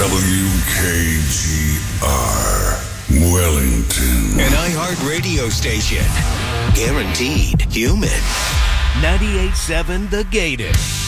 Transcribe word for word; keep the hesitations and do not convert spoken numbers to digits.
W K G R, Wellington. An iHeart radio station. Guaranteed human. ninety-eight point seven The Gator.